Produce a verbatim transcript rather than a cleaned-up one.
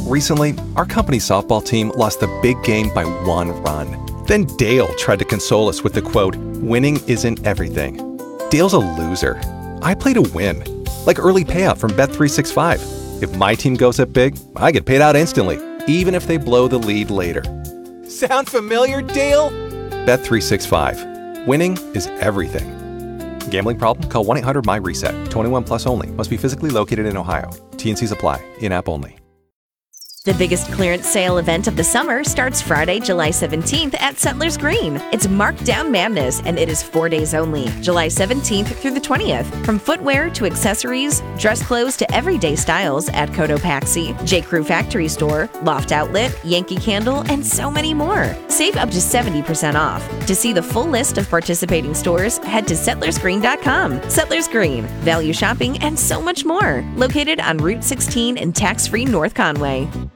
Recently, our company softball team lost the big game by one run. Then Dale tried to console us with the quote, "Winning isn't everything." Dale's a loser. I play to win. Like early payout from Bet three sixty-five. If my team goes up big, I get paid out instantly, even if they blow the lead later. Sound familiar, Dale? Bet three sixty-five. Winning is everything. Gambling problem? Call one eight hundred M Y reset. twenty-one plus only. Must be physically located in Ohio. T and Cs apply. In-app only. The biggest clearance sale event of the summer starts Friday, July seventeenth at Settlers Green. It's Markdown Madness, and it is four days only, July seventeenth through the twentieth. From footwear to accessories, dress clothes to everyday styles at Cotopaxi, J. Crew Factory Store, Loft Outlet, Yankee Candle, and so many more. Save up to seventy percent off. To see the full list of participating stores, head to settlers green dot com. Settlers Green, value shopping, and so much more. Located on Route sixteen in tax-free North Conway.